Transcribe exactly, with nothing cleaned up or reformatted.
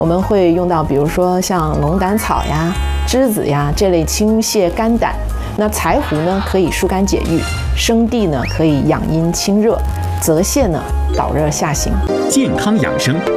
我们会用到，比如说像龙胆草呀、栀子呀这类清泻肝胆。那柴胡呢可以疏肝解郁，生地呢可以养阴清热，泽泻呢导热下行。 健康养生